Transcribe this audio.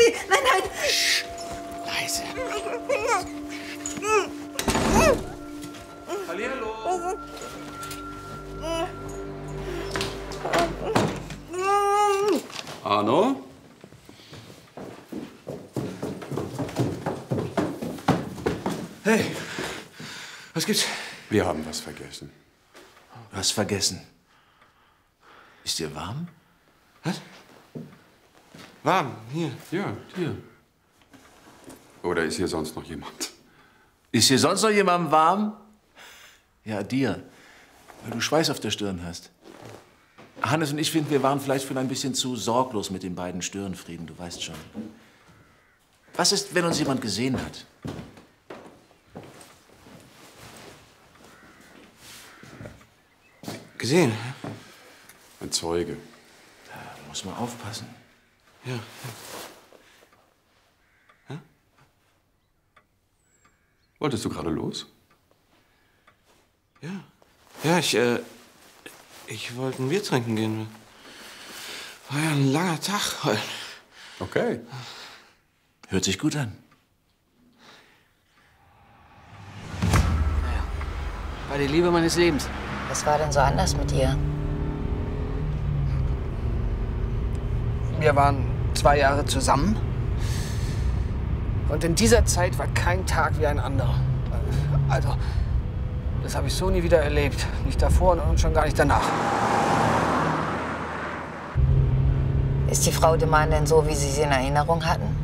Nein, halt! Psst. Leise. Hallihallo. Arno? Hey, was gibt's? Wir haben was vergessen. Was vergessen? Ist dir warm? Was? Warm, hier. Ja, hier. Oder ist hier sonst noch jemand? Ist hier sonst noch jemandem warm? Ja, dir. Weil du Schweiß auf der Stirn hast. Hannes und ich finden, wir waren vielleicht ein bisschen zu sorglos mit den beiden Störenfrieden, du weißt schon. Was ist, wenn uns jemand gesehen hat? Gesehen? Ein Zeuge. Da muss man aufpassen. Ja. Ja? Wolltest du gerade los? Ja. Ja, ich wollte ein Bier trinken gehen. War ja ein langer Tag heute. Okay. Hört sich gut an. Naja, war die Liebe meines Lebens. Was war denn so anders mit ihr? Wir waren 2 Jahre zusammen. Und in dieser Zeit war kein Tag wie ein anderer. Also, das habe ich so nie wieder erlebt. Nicht davor und schon gar nicht danach. Ist die Frau dem Mann denn so, wie Sie sie in Erinnerung hatten?